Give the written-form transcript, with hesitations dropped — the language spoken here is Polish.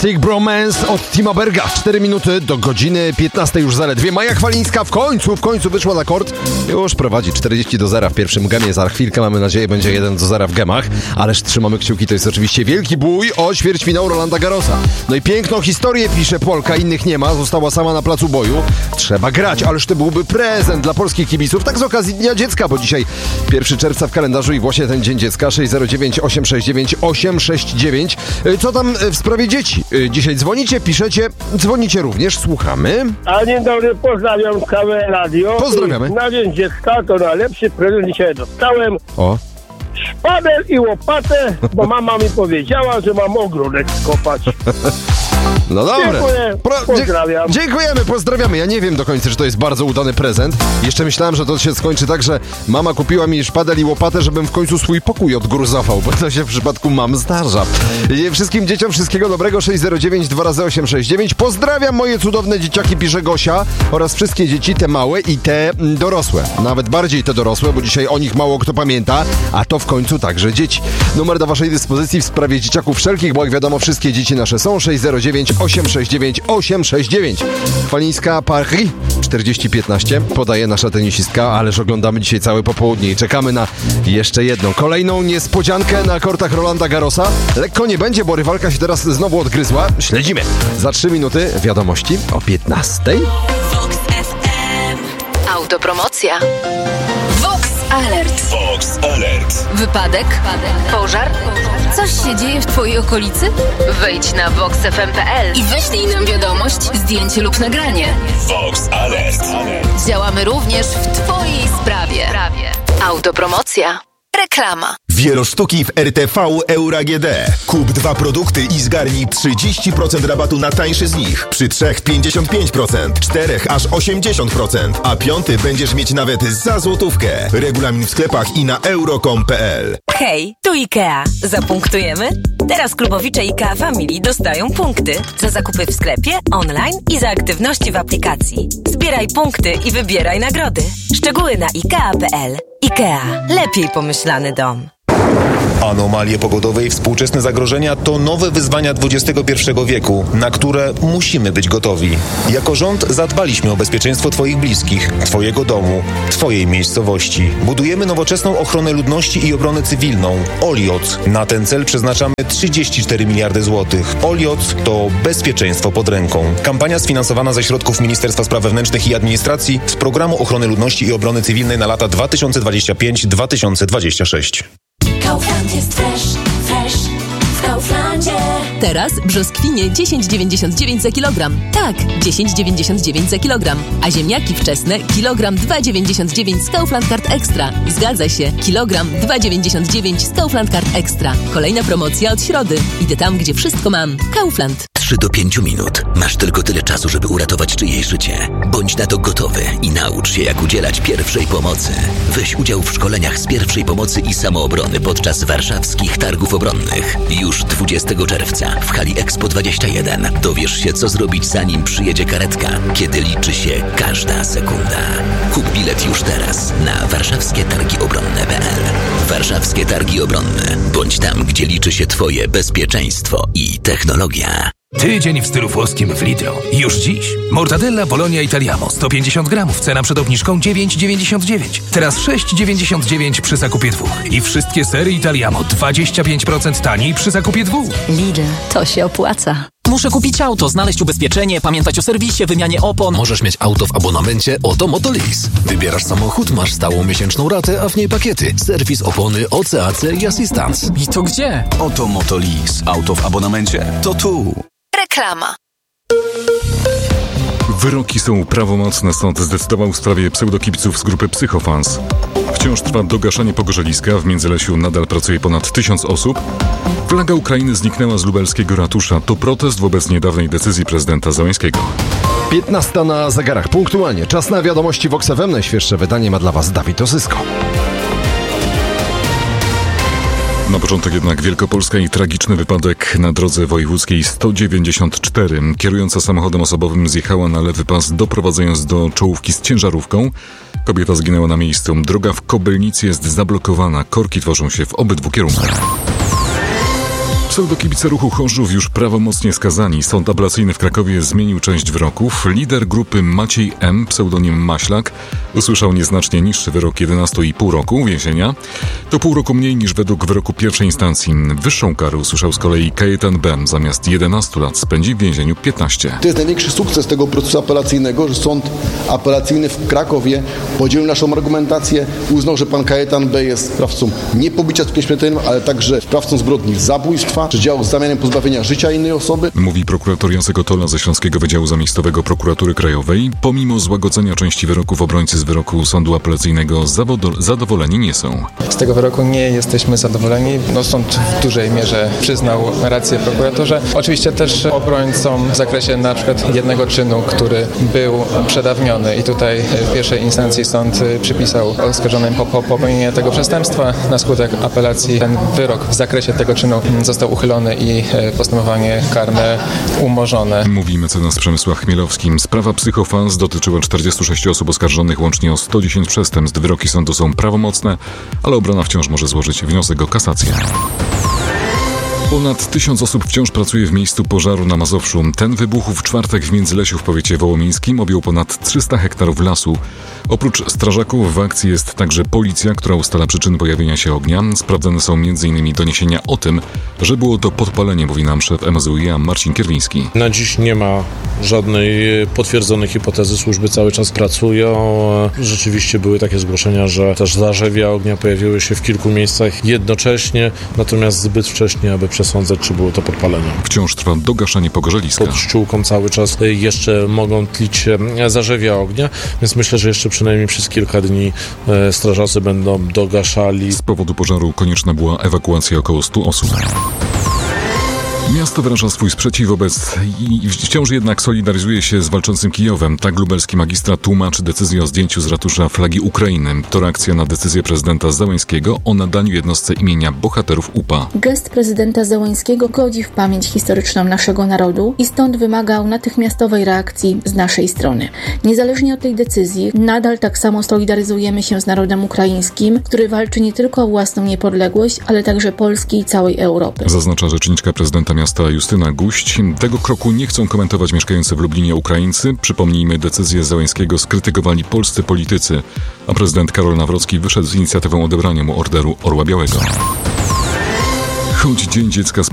Toxic Bromance od Tima Berga. 4 minuty do godziny 15 już zaledwie. Maja Chwalińska w końcu wyszła na kort. Już prowadzi 40-0 w pierwszym gemie. Za chwilkę, mamy nadzieję, będzie 1-0 w gemach. Ależ trzymamy kciuki. To jest oczywiście wielki bój o ćwierćfinał Rolanda Garrosa. No i piękną historię pisze Polka. Innych nie ma. Została sama na placu boju. Trzeba grać. Ależ to byłby prezent dla polskich kibiców. Tak z okazji Dnia Dziecka, bo dzisiaj 1 czerwca w kalendarzu i właśnie ten Dzień Dziecka. 609 869 869. Co tam w sprawie dzieci? Dzisiaj dzwonicie, piszecie, dzwonicie również, słuchamy. A dzień dobry, pozdrawiam KW Radio. Pozdrawiamy. Na Dzień Dziecka to najlepszy prezent dzisiaj dostałem. O. Szpadel i łopatę, bo mama mi powiedziała, że mam ogródek skopać. No dobra. Dziękuję, pozdrawiam. Dziękujemy, pozdrawiamy. Ja nie wiem do końca, czy to jest bardzo udany prezent. Jeszcze myślałem, że to się skończy tak, że mama kupiła mi szpadel i łopatę, żebym w końcu swój pokój odgruzował, bo to się w przypadku mam zdarza. Wszystkim dzieciom wszystkiego dobrego. 609 2x869. Pozdrawiam moje cudowne dzieciaki, pisze Gosia, oraz wszystkie dzieci, te małe i te dorosłe. Nawet bardziej te dorosłe, bo dzisiaj o nich mało kto pamięta, a to w końcu także dzieci. Numer do waszej dyspozycji w sprawie dzieciaków wszelkich, bo jak wiadomo, wszystkie dzieci nasze są. 609 869 869. Chwalińska Paris 40-15 podaje nasza tenisistka, ależ oglądamy dzisiaj całe popołudnie i czekamy na jeszcze jedną, kolejną niespodziankę na kortach Rolanda Garrosa. Lekko nie będzie, bo rywalka się teraz znowu odgryzła. Śledzimy. Za 3 minuty wiadomości o 15. Vox FM. Autopromocja. Vox Alert. Vox Alert. Wypadek? Pożar? Coś się dzieje w twojej okolicy? Wejdź na voxfm.pl i wyślij nam wiadomość, zdjęcie lub nagranie. Vox Alert. Działamy również w twojej sprawie. Autopromocja. Reklama. Wielosztuki w RTV Euro AGD. Kup 2 produkty i zgarnij 30% rabatu na tańszy z nich. Przy 3 55%, 4 aż 80%, a 5 będziesz mieć nawet za złotówkę. Regulamin w sklepach i na euro.com.pl. Hej, tu IKEA. Zapunktujemy? Teraz klubowicze IKEA Family dostają punkty za zakupy w sklepie, online i za aktywności w aplikacji. Zbieraj punkty i wybieraj nagrody. Szczegóły na IKEA.pl. IKEA. Lepiej pomyślany dom. Anomalie pogodowe i współczesne zagrożenia to nowe wyzwania XXI wieku, na które musimy być gotowi. Jako rząd zadbaliśmy o bezpieczeństwo Twoich bliskich, Twojego domu, Twojej miejscowości. Budujemy nowoczesną ochronę ludności i obronę cywilną. OLIOC. Na ten cel przeznaczamy 34 miliardy złotych. OLIOC to bezpieczeństwo pod ręką. Kampania sfinansowana ze środków Ministerstwa Spraw Wewnętrznych i Administracji z Programu Ochrony Ludności i Obrony Cywilnej na lata 2025-2026. Kaufland jest fresh w Kauflandzie. Teraz brzoskwinie 10,99 za kilogram. Tak, 10,99 za kilogram. A ziemniaki wczesne kilogram 2,99 z Kaufland Card Extra. Zgadza się, kilogram 2,99 z Kaufland Card Extra. Kolejna promocja od środy. Idę tam, gdzie wszystko mam. Kaufland. 3 do 5 minut. Masz tylko tyle czasu, żeby uratować czyjeś życie. Bądź na to gotowy i naucz się, jak udzielać pierwszej pomocy. Weź udział w szkoleniach z pierwszej pomocy i samoobrony podczas warszawskich targów obronnych. Już 20 czerwca w hali Expo 21 dowiesz się, co zrobić, zanim przyjedzie karetka, kiedy liczy się każda sekunda. Kup bilet już teraz na warszawskietargiobronne.pl. Warszawskie Targi Obronne. Bądź tam, gdzie liczy się Twoje bezpieczeństwo i technologia. Tydzień w stylu włoskim w Lidlo. Już dziś. Mortadella Bologna Italiamo 150 gramów. Cena przed obniżką 9,99. Teraz 6,99 przy zakupie 2. I wszystkie sery Italiamo 25% taniej przy zakupie 2. Lidl, to się opłaca. Muszę kupić auto, znaleźć ubezpieczenie, pamiętać o serwisie, wymianie opon. Możesz mieć auto w abonamencie Oto Motolease. Wybierasz samochód, masz stałą miesięczną ratę, a w niej pakiety. Serwis, opony, OCAC i asystans. I to gdzie? Oto Motolease. Auto w abonamencie. To tu. Reklama. Wyroki są prawomocne. Sąd zdecydował w sprawie pseudokibiców z grupy Psychofans. Wciąż trwa dogaszanie pogorzeliska. W Międzylesiu nadal pracuje ponad 1000 osób. Flaga Ukrainy zniknęła z lubelskiego ratusza. To protest wobec niedawnej decyzji prezydenta Załęskiego. 15 na zegarach. Punktualnie. Czas na wiadomości Vox FM. Najświeższe wydanie ma dla Was Dawid Osysko. Na początek jednak wielkopolska i tragiczny wypadek na drodze wojewódzkiej 194. Kierująca samochodem osobowym zjechała na lewy pas, doprowadzając do czołówki z ciężarówką. Kobieta zginęła na miejscu. Droga w Kobylnicy jest zablokowana. Korki tworzą się w obydwu kierunkach. Pseudokibice ruchu Chorzów już prawomocnie skazani. Sąd apelacyjny w Krakowie zmienił część wyroków. Lider grupy Maciej M., pseudonim Maślak, usłyszał nieznacznie niższy wyrok 11,5 roku więzienia. To pół roku mniej niż według wyroku pierwszej instancji. Wyższą karę usłyszał z kolei Kajetan B. Zamiast 11 lat spędzi w więzieniu 15. To jest największy sukces tego procesu apelacyjnego, że sąd apelacyjny w Krakowie podzielił naszą argumentację, uznał, że pan Kajetan B. jest sprawcą nie pobicia skutkiem śmiertelnym, ale także sprawcą zbrodni zabójstwa, czy działał z zamiarem pozbawienia życia innej osoby. Mówi prokurator Jacek Otola ze Śląskiego Wydziału Zamiejscowego Prokuratury Krajowej. Pomimo złagodzenia części wyroków, obrońcy z wyroku sądu apelacyjnego zadowoleni nie są. Z tego wyroku nie jesteśmy zadowoleni. Sąd w dużej mierze przyznał rację prokuratorze. Oczywiście też obrońcom w zakresie na przykład jednego czynu, który był przedawniony i tutaj w pierwszej instancji sąd przypisał oskarżonym popełnienie tego przestępstwa. Na skutek apelacji ten wyrok w zakresie tego czynu został uchylony i postępowanie karne umorzone. Mówi mecenas Przemysław Chmielowski. Sprawa Psychofans dotyczyła 46 osób oskarżonych łącznie o 110 przestępstw. Wyroki sądu są prawomocne, ale obrona wciąż może złożyć wniosek o kasację. Ponad 1000 osób wciąż pracuje w miejscu pożaru na Mazowszu. Ten wybuchł w czwartek w Międzylesiu w powiecie wołomińskim, objął ponad 300 hektarów lasu. Oprócz strażaków w akcji jest także policja, która ustala przyczyny pojawienia się ognia. Sprawdzane są m.in. doniesienia o tym, że było to podpalenie, mówi nam szef MSWiA Marcin Kierwiński. Na dziś nie ma żadnej potwierdzonej hipotezy, służby cały czas pracują. Rzeczywiście były takie zgłoszenia, że też zarzewia ognia pojawiły się w kilku miejscach jednocześnie, natomiast zbyt wcześnie, aby przesądzać, czy było to podpalenie. Wciąż trwa dogaszanie pogorzeliska. Pod ściółką cały czas jeszcze mogą tlić się zarzewia ognia, więc myślę, że jeszcze przynajmniej przez kilka dni strażacy będą dogaszali. Z powodu pożaru konieczna była ewakuacja około 100 osób. Miasto wyraża swój sprzeciw wobec i wciąż jednak solidaryzuje się z walczącym Kijowem. Tak lubelski magistrat tłumaczy decyzję o zdjęciu z ratusza flagi Ukrainy. To reakcja na decyzję prezydenta Zełenskiego o nadaniu jednostce imienia bohaterów UPA. Gest prezydenta Zełenskiego godzi w pamięć historyczną naszego narodu i stąd wymagał natychmiastowej reakcji z naszej strony. Niezależnie od tej decyzji, nadal tak samo solidaryzujemy się z narodem ukraińskim, który walczy nie tylko o własną niepodległość, ale także Polski i całej Europy. Zaznacza rzeczniczka prezydenta miasta Justyna Guść. Tego kroku nie chcą komentować mieszkający w Lublinie Ukraińcy. Przypomnijmy, decyzję Zełenskiego skrytykowali polscy politycy, a prezydent Karol Nawrocki wyszedł z inicjatywą odebrania mu Orderu Orła Białego. Choć Dzień Dziecka